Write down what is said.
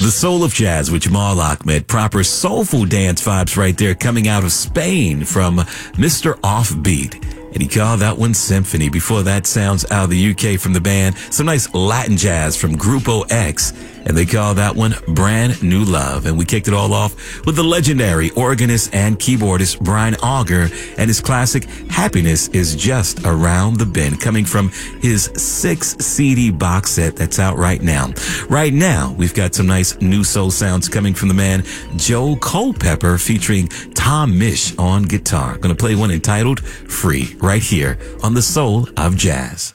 The Soul of Jazz with Jamal Ahmed. Proper soulful dance vibes right there coming out of Spain from Mr. Offbeat. And he called that one Symphony. Before that, sounds out of the UK from the band. Some nice Latin jazz from Grupo X. And they call that one Brand New Love. And we kicked it all off with the legendary organist and keyboardist Brian Auger and his classic Happiness is Just Around the Bend, coming from his 6 CD box set that's out right now. Right now, we've got some nice new soul sounds coming from the man Joe Culpepper featuring Tom Misch on guitar. Gonna play one entitled Free right here on The Soul of Jazz.